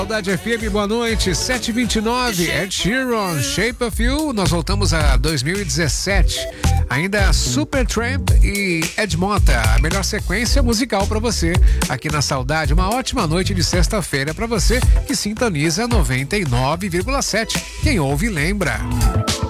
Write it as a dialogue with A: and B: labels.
A: Saudade FM, boa noite, 7h29, Ed Sheeran, Shape of You. Nós voltamos a 2017. Ainda Supertramp e Ed Mota, a melhor sequência musical pra você aqui na Saudade. Uma ótima noite de sexta-feira pra você que sintoniza 99,7. Quem ouve lembra.